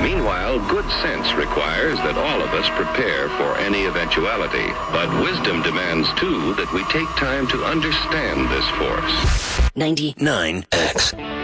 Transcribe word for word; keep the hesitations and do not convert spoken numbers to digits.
Meanwhile, good sense requires that all of us prepare for any eventuality. But wisdom demands, too, that we take time to understand this force. ninety-nine X.